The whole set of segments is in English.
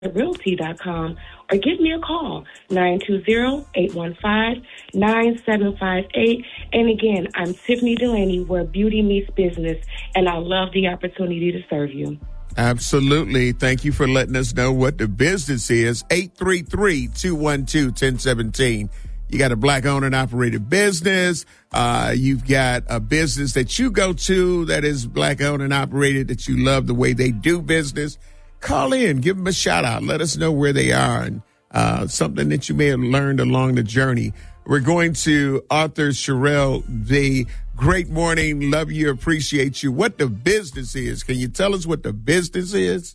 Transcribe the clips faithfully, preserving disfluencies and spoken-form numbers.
realty dot com or give me a call, nine two zero, eight one five, nine seven five eight. And again, I'm Tiffany Delaney, where beauty meets business, and I love the opportunity to serve you. Absolutely. Thank you for letting us know what the business is. eight three three, two one two, one zero one seven. You got a black-owned and operated business. Uh, you've got a business that you go to that is black-owned and operated, that you love the way they do business. Call in, give them a shout out. Let us know where they are and uh, something that you may have learned along the journey. We're going to Arthur Sherrill V. Great morning. Love you. Appreciate you. What the business is. Can you tell us what the business is?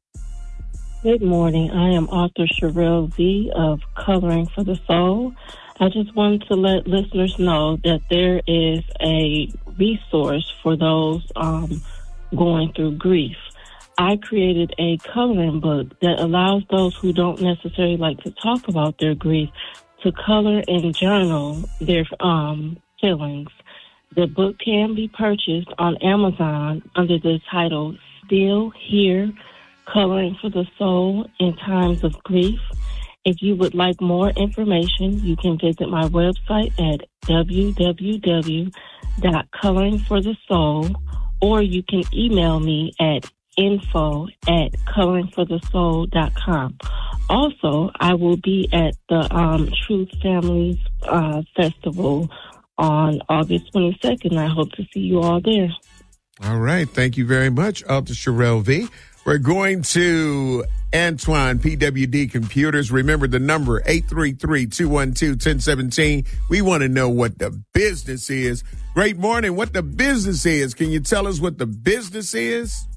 Good morning. I am Arthur Sherrill V. of Coloring for the Soul. I just wanted to let listeners know that there is a resource for those um, going through grief. I created a coloring book that allows those who don't necessarily like to talk about their grief to color and journal their um, feelings. The book can be purchased on Amazon under the title Still Here, Coloring for the Soul in Times of Grief. If you would like more information, you can visit my website at w w w dot coloring for the soul, or you can email me at info at coloring for the soul dot com. Also, I will be at the um, Truth Families uh, Festival on August twenty-second. I hope to see you all there. All right. Thank you very much, Arthur Sherrill V. We're going to Antoine, P W D Computers. Remember the number, eight three three, two one two, one zero one seven. We want to know what the business is. Great morning. What the business is. Can you tell us what the business is?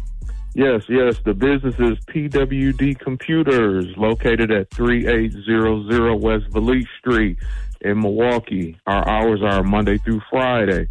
Yes, yes. The business is P W D Computers, located at thirty-eight hundred West Valise Street in Milwaukee. Our hours are Monday through Friday,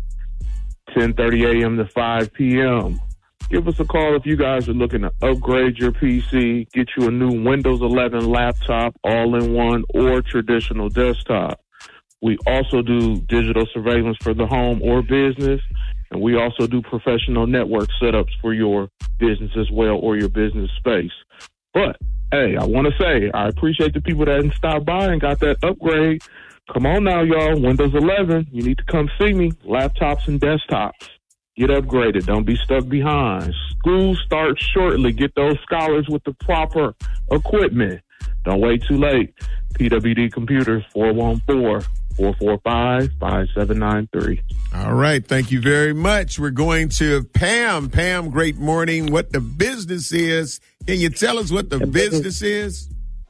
ten thirty a.m. to five p.m. Give us a call if you guys are looking to upgrade your P C, get you a new Windows eleven laptop, all-in-one, or traditional desktop. We also do digital surveillance for the home or business, and we also do professional network setups for your business as well, or your business space. But, hey, I want to say, I appreciate the people that stopped by and got that upgrade. Come on now, y'all. Windows eleven, you need to come see me. Laptops and desktops. Get upgraded. Don't be stuck behind. School starts shortly. Get those scholars with the proper equipment. Don't wait too late. P W D Computers, four one four, four four five, five seven nine three. All right. Thank you very much. We're going to Pam. Pam, great morning. What the business is. Can you tell us what the, the business, business is?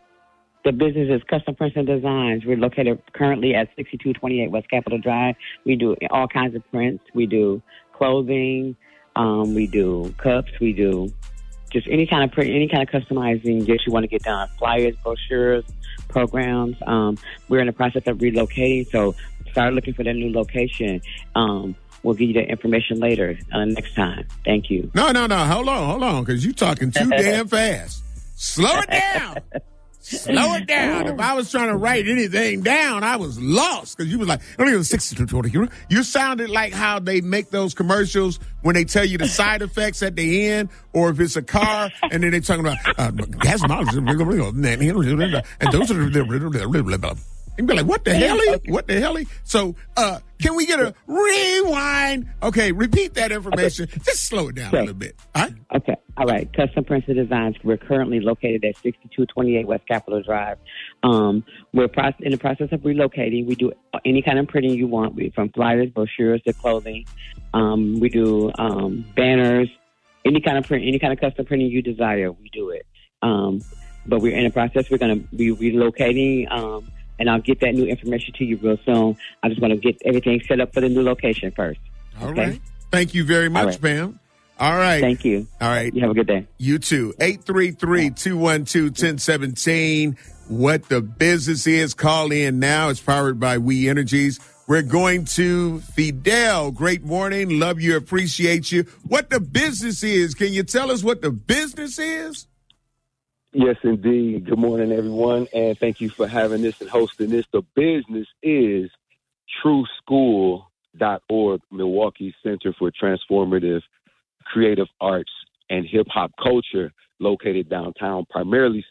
The business is Custom Prints and Designs. We're located currently at sixty-two twenty-eight West Capitol Drive. We do all kinds of prints. We do clothing. Um, we do cups. We do just any kind of print, any kind of customizing that you want to get done. Flyers, brochures, programs. Um, we're in the process of relocating, so start looking for that new location. Um, we'll give you that information later uh, next time. Thank you. No, no, no. Hold on, hold on, because you're talking too damn fast. Slow it down. Slow it down. If I was trying to write anything down, I was lost, because you was like, I don't sixty-two twenty. You sounded like how they make those commercials when they tell you the side effects at the end, or if it's a car and then they're talking about uh, gas mileage and those are the. And be like, what the hell? Okay. What the hell? So, uh, can we get a rewind? Okay, repeat that information. Okay. Just slow it down okay. a little bit. All right? Okay. All right. Custom Prints and Designs. We're currently located at sixty-two twenty-eight West Capitol Drive. Um, we're proce- in the process of relocating. We do any kind of printing you want, we, from flyers, brochures to clothing. Um, we do um, banners, any kind of print, any kind of custom printing you desire. We do it. Um, but we're in the process. We're going to be relocating. Um, And I'll get that new information to you real soon. I just want to get everything set up for the new location first. All okay? right. Thank you very much, right. Pam. All right. Thank you. All right. You have a good day. You too. eight three three, two one two, one zero one seven. What the business is, call in now. It's powered by We Energies. We're going to Fidel. Great morning. Love you. Appreciate you. What the business is. Can you tell us what the business is? Yes, indeed. Good morning, everyone, and thank you for having this and hosting this. The business is true school dot org, Milwaukee Center for Transformative Creative Arts and Hip-Hop Culture, located downtown, primarily